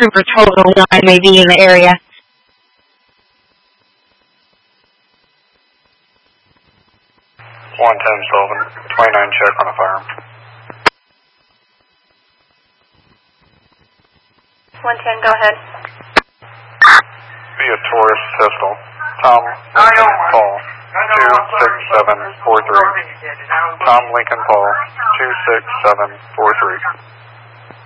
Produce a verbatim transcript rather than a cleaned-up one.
Trooper Total nine may be in the area. one ten Sylvan, twenty-nine check on a firearm. one ten, go ahead. Via Taurus pistol, Tom Lincoln Paul, two six seven four three. Tom Lincoln Paul, two six seven four three.